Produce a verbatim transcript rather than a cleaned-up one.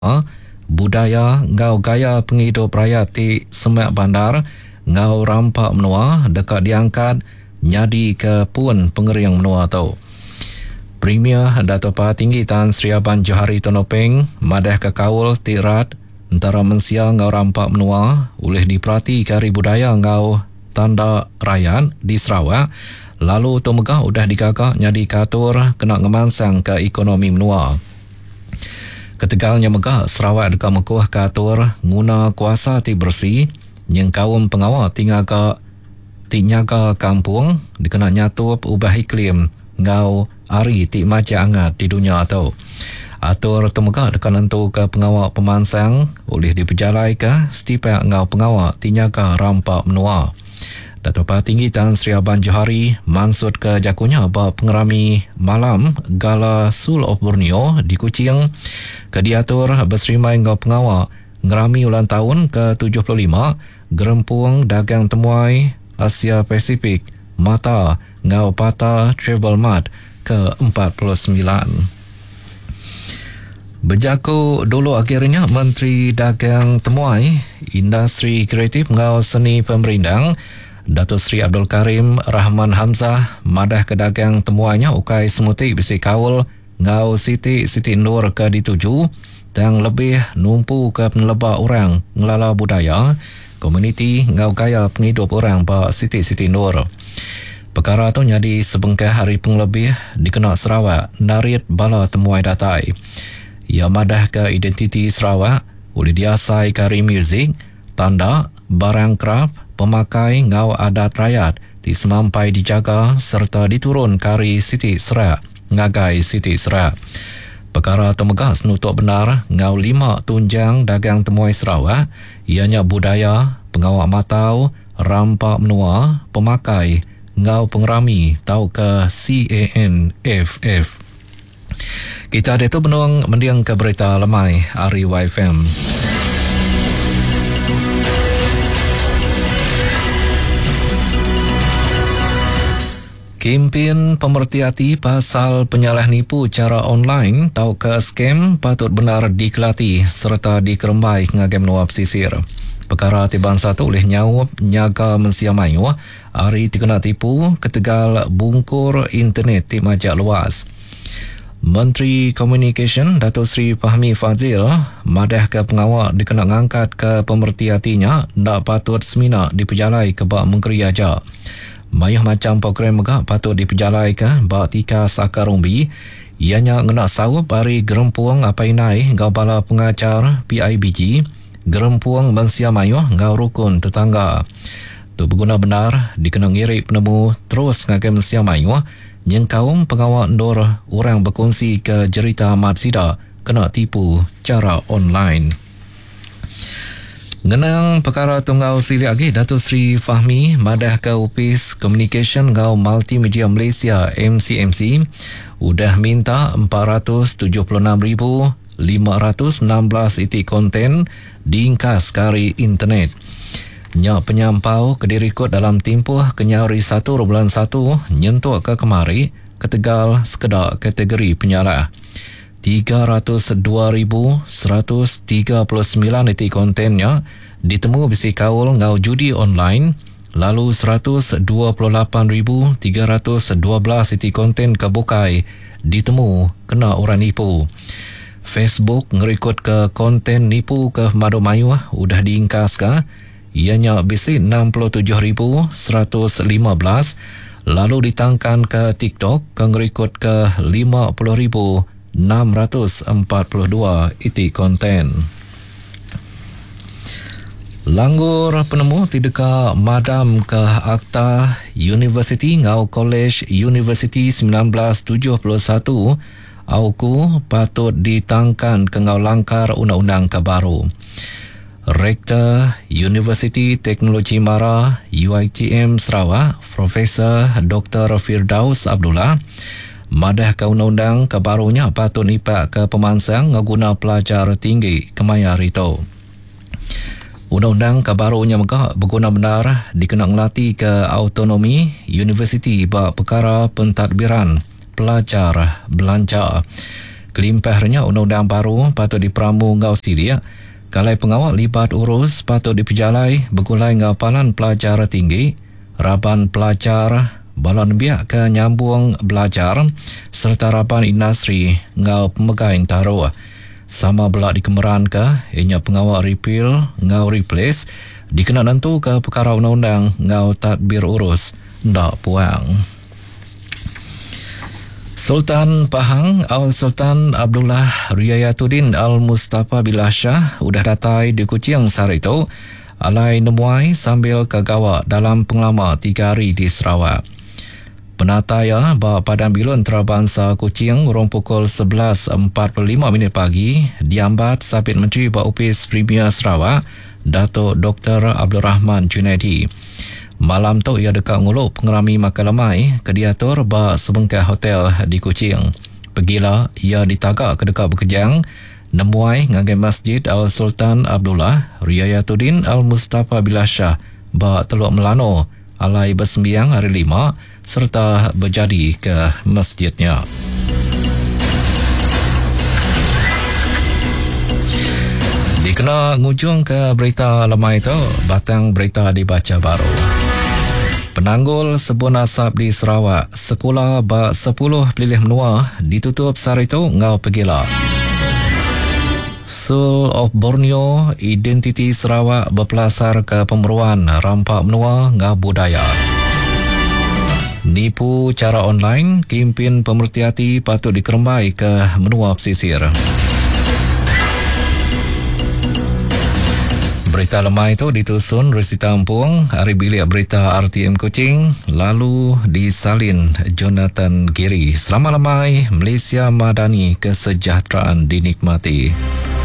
budaya ngau gaya penghidup rakyat di Semak Bandar ngau rampak menua dekat diangkat nyadi ke pun pengeriang menua tau. Premier Dato' Paha Tinggi Tan Sri Aban Johari Tonopeng madah ke kaul tirat antara mensia ngau rampak menua oleh diperhati kari budaya ngau tanda rakyat di Sarawak. Lalu tu megah udah digagak nyadi katur kena ngemansang ke ekonomi menua. Ketegalnya megah Sarawak dekat mekuh katur guna kuasa ti bersih yang kaum pengawal tinggal ke tinyaga kampung dikena nyatup ubah iklim ngau ari ti macam angat di dunia atau atur tu megah dekat nentu ke pengawal pemansang oleh diperjalai ke setiap ngau pengawal tinyaga rampak menua. Dato' Paha Tinggi Tan Sri Aban Johari mansut ke jakunya bab pengerami malam Gala Sul of Borneo di Kuching ke diatur berserimai ngau pengawal ngerami ulang tahun ke tujuh puluh lima Gerempuang Dagang Temuai Asia Pasifik Mata ngau Pata Travel Mart ke empat puluh sembilan. Berjaku dulu akhirnya Menteri Dagang Temuai Industri Kreatif ngau Seni Pemerindang Dato' Sri Abdul Karim Rahman Hamzah madah ke dagang temuannya ukai semutik bisi kaul ngau Siti Siti Nur ke dituju dan lebih numpu ke penelebak orang ngelala budaya komuniti ngau gaya penghidup orang ba Siti Siti Nur. Perkara tu jadi sebengkah hari penglebih dikena Sarawak narit bala temuai datai. Ia madah ke identiti Sarawak oleh diasai kari muzik, tanda, barang kraf, pemakai ngau adat rakyat di semampai dijaga serta diturun kari Siti Serak, ngagai Siti Serak. Perkara temegah senutuk benar ngau lima tunjang dagang temuai Sarawak, ianya budaya, pengawak matau, rampak menua, pemakai, ngau pengerami, tau ke C A N F F. Kita ada tu benuang mendiang ke berita lemai Ari Y F M. Kempen pemerhati pasal penyalah nipu cara online tau ke scam patut benar dikelati serta dikerembai ngagem menua pesisir. Perkara tiban satu oleh nyawab nyaga mensia mayu hari dikena tipu ketegal bungkur internet di majak luas. Menteri Communication Dato' Sri Fahmi Fadzil madah ke pengawal dikena ngangkat ke pemerhatinya ndak patut semina diperjalai ke bak mengkeriaja. Mayuh macam program megah patut diperjalai ke bak tika sakarumbi ianya ngena sawab hari gerempuang apai nai ngau bala pengacar P I B G gerempuang bansia mayuh ngau rukun tetangga. Tu berguna benar dikena ngirik penemu terus ngagem bansia mayuh yang kaum pengawal ndor orang berkongsi ke cerita madsida kena tipu cara online. Ngenang perkara tunggal sili lagi Dato' Sri Fahmi madah ke Opis Communication ngau Multimedia Malaysia M C M C udah minta empat ratus tujuh puluh enam ribu lima ratus enam belas iti konten diingkas kari internet. Nyak penyampau kedirikut dalam tempoh kenyari satu bulan satu nyentuk ke kemari ketegal sekedar kategori penyalah. tiga ratus dua ribu seratus tiga puluh sembilan iti kontennya ditemu bisi kaul ngau judi online, lalu seratus dua puluh lapan ribu tiga ratus dua belas iti konten kebukai ditemu kena orang nipu. Facebook ngerikut ke konten nipu ke Madu Mayu udah diingkas ke ianya bisi enam puluh tujuh ribu seratus lima belas, lalu ditangkan ke TikTok ke ngerikut ke lima puluh ribu enam ratus empat puluh dua iti konten. Langgur penemu tideka madam ke Akta University ngau College University sembilan belas tujuh puluh satu auku patut ditangkan ke ngau langkar undang-undang ke baru. Rektor University Teknologi Mara U I T M Sarawak Profesor Doktor Firdaus Abdullah madah ke undang-undang kebarunya patut nipak ke pemansang ngaguna pelajar tinggi kemaya rito. Undang-undang kebarunya megah berguna benar dikena ngelatih ke autonomi universiti bak perkara pentadbiran pelajar belanja. Kelimpahnya undang-undang baru patut diperamu ngau sidia. Kalai pengawal libat urus patut dipejalai begulai ngau palan pelajar tinggi, raban pelajar, balon biak ke nyambung belajar, serta raban industri ngau pemegang taruh. Sama belak di kemeran ke, ianya pengawal repeal ngau replace, dikena nentu ke perkara undang-undang ngau tadbir urus, ndak puang. Sultan Pahang Al-Sultan Abdullah Riyayatuddin Al-Mustafa Billah Shah udah datai di Kuching sehari itu alai nemuai sambil kagawa dalam penglama tiga hari di Sarawak. Penataya bahawa Padang Bilun Antarabangsa Kuching urung pukul sebelas empat puluh lima minit pagi diambat Sabit Menteri Baupis Premier Sarawak Datuk Doktor Abdul Rahman Junaidi. Malam tu ia dekat nguluk pengerami makan lemai ke diatur ba sebengkai hotel di Kuching. Pergilah ia ditagak ke dekat Bekejang nemuai ngagai Masjid Al-Sultan Abdullah Riyayatuddin Al-Mustafa Billah Shah ba Teluk Melano alai bersembiang hari lima serta berjadi ke masjidnya. Dikena ngujung ke berita lemai itu, batang berita dibaca baru. Penanggul sebun asap di Sarawak, sekolah bak sepuluh pelilih menua ditutup sehari itu ngau pergilah. Sul of Borneo, identiti Sarawak berpelasar ke pemeruan rampak menua ngau budaya. Nipu cara online, kimpin pemerhati patut dikerembai ke menua pesisir. Berita lemah itu ditusun Resi Tampung, hari bilik berita R T M Kuching, lalu disalin Jonathan Giri. Selamat lemai, Malaysia Madani, kesejahteraan dinikmati.